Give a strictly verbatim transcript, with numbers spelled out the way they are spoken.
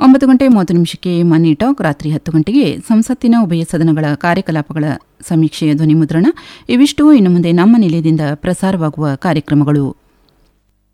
ಒಂಬತ್ತು ಗಂಟೆ ಮೂವತ್ತು ನಿಮಿಷಕ್ಕೆ ಮನಿ ಟಾಕ್, ರಾತ್ರಿ ಹತ್ತು ಗಂಟೆಗೆ ಸಂಸತ್ತಿನ ಉಭಯ ಸದನಗಳ ಕಾರ್ಯಕಲಾಪಗಳ ಸಮೀಕ್ಷೆಯ ಧ್ವನಿಮುದ್ರಣ. ಇವಿಷ್ಟು ಇನ್ನು ಮುಂದೆ ನಮ್ಮ ನಿಲಯದಿಂದ ಪ್ರಸಾರವಾಗುವ ಕಾರ್ಯಕ್ರಮಗಳು.